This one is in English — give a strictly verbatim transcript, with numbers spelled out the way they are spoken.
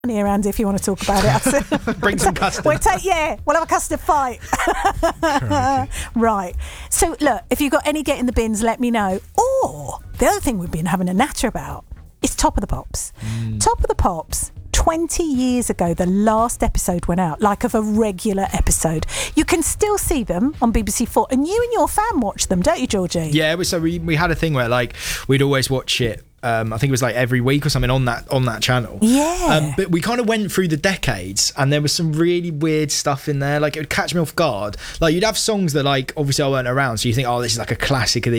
here, Andy, if you want to talk about it. Bring some custard. We'll take, yeah, we'll have a custard fight. Right. So, look, if you've got any get in the bins, let me know. Or the other thing we've been having a natter about is Top of the Pops. Mm. Top of the Pops. twenty years ago, the last episode went out, like of a regular episode. You can still see them on B B C Four, and you and your fam watch them, don't you, Georgie? Yeah, so we, we had a thing where, like, we'd always watch it. Um, I think it was like every week or something on that on that channel. Yeah. Um, but we kind of went through the decades, and there was some really weird stuff in there. Like, it would catch me off guard. Like, you'd have songs that, like, obviously I weren't around, so you think, oh, this is like a classic of the